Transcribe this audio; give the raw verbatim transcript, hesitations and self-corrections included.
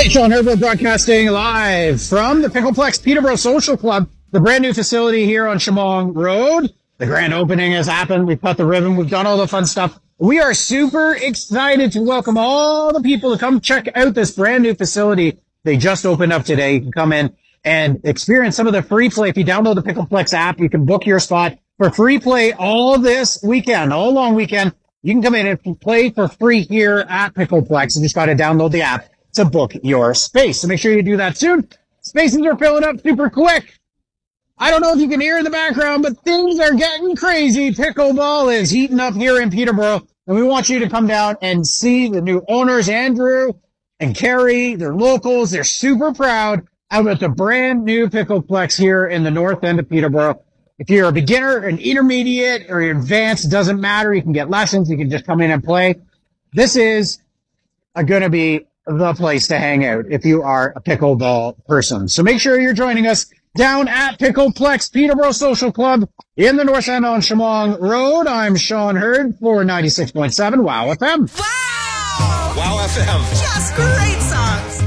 Hey, Sean Herbert broadcasting live from the Pickleplex Peterborough Social Club, the brand new facility here on Shamong Road. The grand opening has happened. We've cut the ribbon. We've done all the fun stuff. We are super excited to welcome all the people to come check out this brand new facility. They just opened up today. You can come in and experience some of the free play. If you download the Pickleplex app, you can book your spot for free play all this weekend, all long weekend. You can come in and play for free here at Pickleplex. You just got to download the app to book your space. So make sure you do that soon. Spaces are filling up super quick. I don't know if you can hear in the background, but things are getting crazy. Pickleball is heating up here in Peterborough, and we want you to come down and see the new owners, Andrew and Carrie. They're locals. They're super proud out at the brand new Pickleplex here in the north end of Peterborough. If you're a beginner, an intermediate, or you're advanced, it doesn't matter. You can get lessons. You can just come in and play. This is going to be the place to hang out if you are a pickleball person. So make sure you're joining us down at Pickleplex Peterborough Social Club in the North End on Shamong Road. I'm Sean Hurd for ninety-six point seven Wow F M. Wow! Wow F M. Just great songs.